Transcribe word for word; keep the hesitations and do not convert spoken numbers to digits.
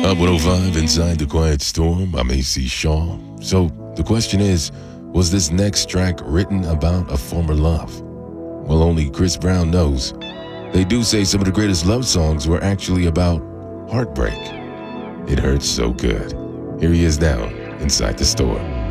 Up one oh five Inside the Quiet Storm. I'm A C Shaw. So the question is, was this next track written about a former love? Well, only Chris Brown knows. They do say some of the greatest love songs were actually about heartbreak. It hurts so good. Here he is now, Inside the Storm.